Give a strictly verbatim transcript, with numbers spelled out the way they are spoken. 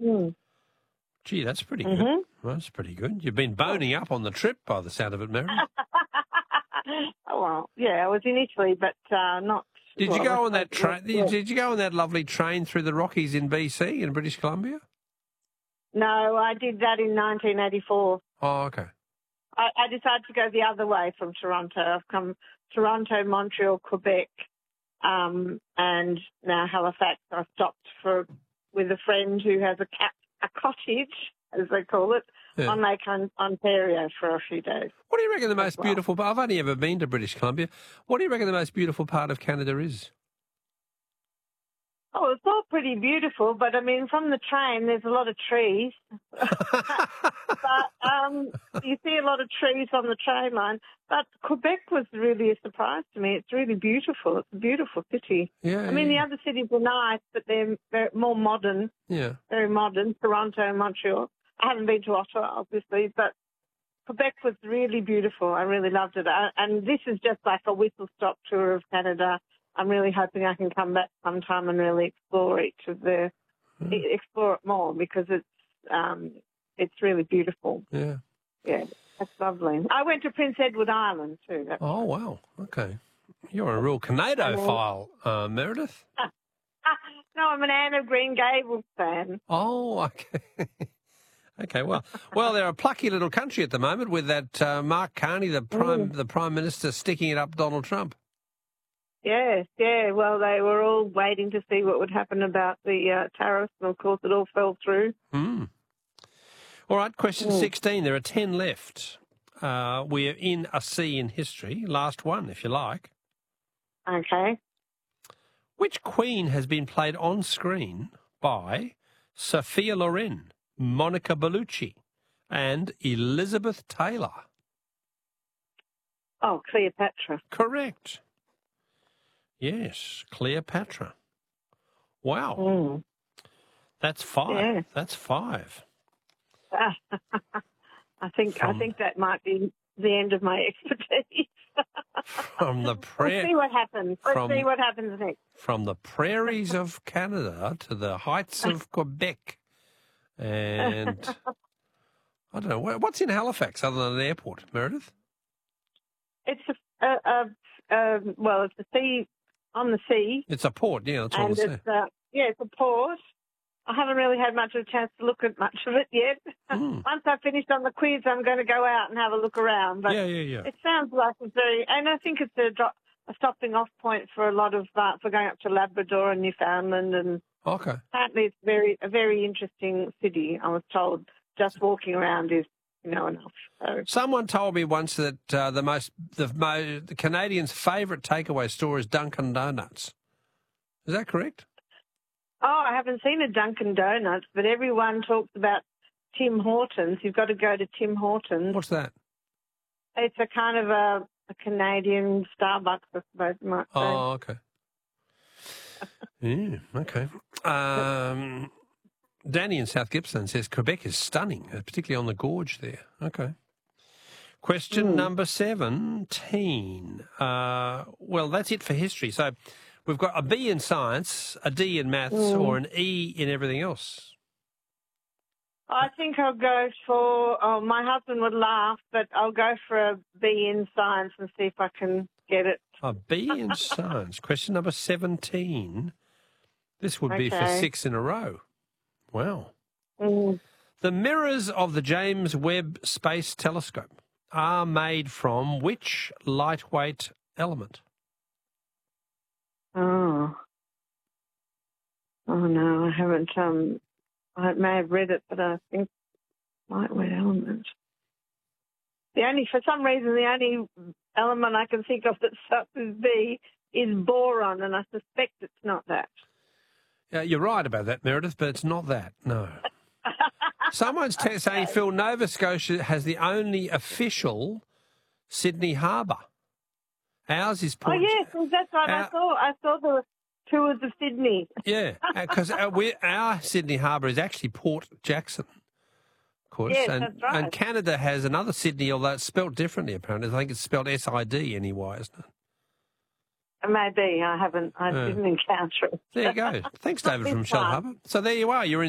Mm. Gee, that's pretty Mm-hmm. good. Well, that's pretty good. You've been boning up on the trip by the sound of it, Meredith. Oh, well, yeah, I was in Italy, but uh, not... Did well, you go on that was- train? yeah. Did you go on that lovely train through the Rockies in B C, in British Columbia? No, I did that in nineteen eighty-four. Oh, okay. I, I decided to go the other way from Toronto. I've come Toronto, Montreal, Quebec, um, and now Halifax. I stopped for with a friend who has a, ca- a cottage, as they call it, Yeah. on Lake On- Ontario for a few days. What do you reckon the most well. beautiful part? I've only ever been to British Columbia. What do you reckon the most beautiful part of Canada is? Oh, it's all pretty beautiful, but I mean, from the train, there's a lot of trees. But um, you see a lot of trees on the train line. But Quebec was really a surprise to me. It's really beautiful. It's a beautiful city. Yeah. I mean, the yeah. other cities are nice, but they're, they're more modern, Yeah. very modern, Toronto and Montreal. I haven't been to Ottawa, obviously, but Quebec was really beautiful. I really loved it. I, and this is just like a whistle-stop tour of Canada. I'm really hoping I can come back sometime and really explore each of the, Hmm. explore it more because it's um, it's really beautiful. Yeah. Yeah, that's lovely. I went to Prince Edward Island too. That's Oh, wow. Okay. You're a real Canado-phile, uh, Meredith. no, I'm an Anne of Green Gables fan. Oh, okay. Okay, well, well, they're a plucky little country at the moment with that uh, Mark Carney, the prime, Mm. the prime minister, sticking it up Donald Trump. Yes, yeah. Well, they were all waiting to see what would happen about the uh, tariffs, and of course, it all fell through. Mm. All right, question Mm. sixteen. There are ten left. Uh, we're in a C in history. Last one, if you like. Okay. Which queen has been played on screen by Sophia Loren, Monica Bellucci, and Elizabeth Taylor? Oh, Cleopatra. Correct. Yes, Cleopatra. Wow, Mm. that's five. Yeah. That's five. I think I From- think that might be the end of my expertise. From the We'll prayer, see what happens. Let's from- see what happens next. from the prairies of Canada to the heights of Quebec, and I don't know what- what's in Halifax other than an airport, Meredith. It's a, a, a, a well, it's a sea on the sea, It's a port, yeah. That's what I'm and saying. it's uh, yeah, it's a port. I haven't really had much of a chance to look at much of it yet. Mm. Once I've finished on the quiz, I'm going to go out and have a look around. But Yeah, yeah, yeah. it sounds like it's very, and I think it's a, drop, a stopping off point for a lot of uh, for going up to Labrador and Newfoundland, and Okay. apparently it's very a very interesting city. I was told just walking around is you know enough. So. Someone told me once that uh, the most the, mo- the Canadians' favourite takeaway store is Dunkin' Donuts. Is that correct? Oh, I haven't seen a Dunkin' Donuts, but everyone talks about Tim Hortons. You've got to go to Tim Hortons. What's that? It's a kind of a, a Canadian Starbucks, I suppose you might say. Oh, okay. Yeah, okay. Um, Danny in South Gippsland says Quebec is stunning, uh, particularly on the gorge there. Okay. Question Mm. number seventeen. Uh, well, that's it for history. So we've got a B in science, a D in maths, Mm. or an E in everything else. I think I'll go for, oh, my husband would laugh, but I'll go for a B in science and see if I can get it. A B in science. Question number seventeen. This would be for Okay. six in a row. Wow. Mm. The mirrors of the James Webb Space Telescope are made from which lightweight element? Oh. Oh, no, I haven't. Um, I may have read it, but I think lightweight element. The only, for some reason, the only element I can think of that starts with B is boron, and I suspect it's not that. Yeah, you're right about that, Meredith, but it's not that, no. Someone's t- saying, Phil, Nova Scotia has the only official Sydney harbour. Ours is Oh, Port... yes, well, that's right. Our- I saw I saw the tours of Sydney. Yeah, because our, we- our Sydney harbour is actually Port Jackson, of course. Yes, and, that's right. and Canada has another Sydney, although it's spelt differently, apparently. I think it's spelled S I D anyway, isn't it? Maybe I haven't. I Yeah. didn't encounter it. There you go. Thanks, David, from It's Shell fine. Harbour. So there you are. You're in